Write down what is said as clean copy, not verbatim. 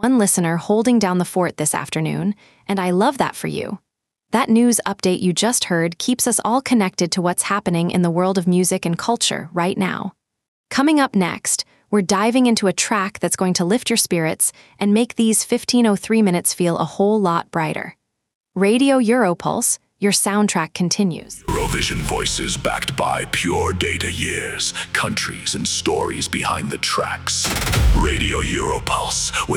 one listener holding down the fort this afternoon, and I love that for you. That news update you just heard keeps us all connected to what's happening in the world of music and culture right now. Coming up next, we're diving into a track that's going to lift your spirits and make these 1503 minutes feel a whole lot brighter. Radio Europulse, your soundtrack continues. Eurovision voices backed by pure data years, countries and stories behind the tracks. Radio Europulse.